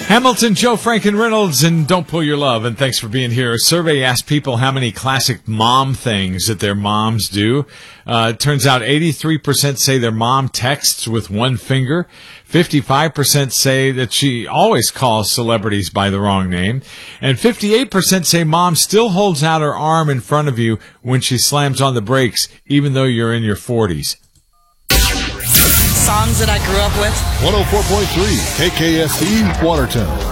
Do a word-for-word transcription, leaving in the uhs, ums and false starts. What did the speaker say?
Hamilton, Joe, Frank, and Reynolds, and don't pull your love, and thanks for being here. A survey asked people how many classic mom things that their moms do. Uh, it turns out eighty-three percent say their mom texts with one finger. fifty-five percent say that she always calls celebrities by the wrong name. And fifty-eight percent say mom still holds out her arm in front of you when she slams on the brakes, even though you're in your forties. Songs that I grew up with. one oh four point three K K S E, Watertown.